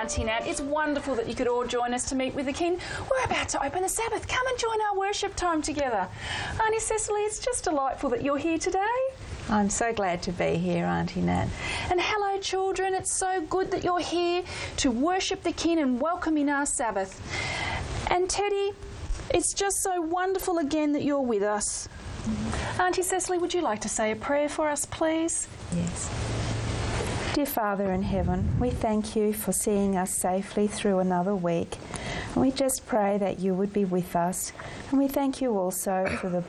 Auntie Nat. It's wonderful that you could all join us to meet with the King. We're about to open the Sabbath. Come and join our worship time together. Auntie Cecily, it's just delightful that you're here today. I'm so glad to be here, Auntie Nat. And hello, children. It's so good that you're here to worship the King and welcome in our Sabbath. And Teddy, it's just so wonderful again that you're with us. Auntie Cecily, would you like to say a prayer for us, please? Yes. Dear Father in heaven, we thank you for seeing us safely through another week. And we just pray that you would be with us. And we thank you also for the